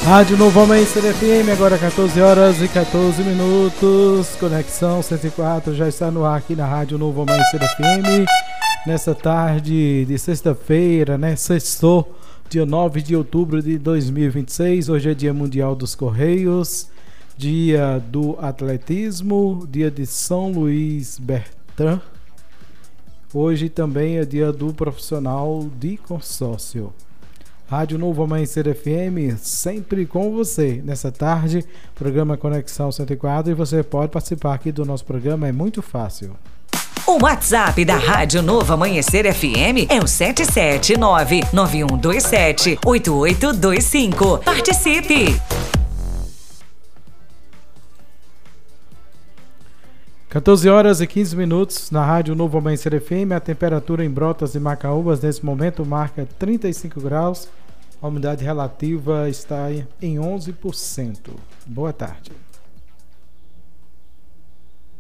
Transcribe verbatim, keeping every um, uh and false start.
Rádio Novo Amanhecer F M, agora quatorze horas e quatorze minutos. Conexão cento e quatro já está no ar aqui na Rádio Novo Amanhecer F M. Nessa tarde de sexta-feira, né? Sextou, dia nove de outubro de dois mil e vinte e seis. Hoje é Dia Mundial dos Correios, dia do atletismo, dia de São Luís Bertrand. Hoje também é dia do profissional de consórcio. Rádio Novo Amanhecer F M, sempre com você. Nessa tarde, programa Conexão cento e quatro, e você pode participar aqui do nosso programa, é muito fácil. O WhatsApp da Rádio Novo Amanhecer F M é o sete sete nove, nove um dois sete, oito oito dois cinco. Participe! quatorze horas e quinze minutos na Rádio Novo Amanhecer F M. A temperatura em Brotas e Macaúbas nesse momento marca trinta e cinco graus. A umidade relativa está em onze por cento. Boa tarde.